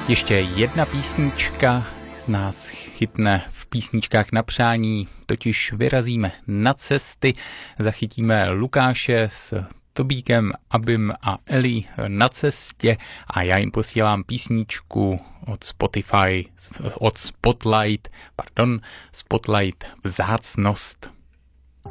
Ještě jedna písnička nás chytne v písničkách na přání, totiž vyrazíme na cesty, zachytíme Lukáše s Tobíkem, Abim a Eli na cestě a já jim posílám písničku od Spotify, od Spotlight Vzácnost.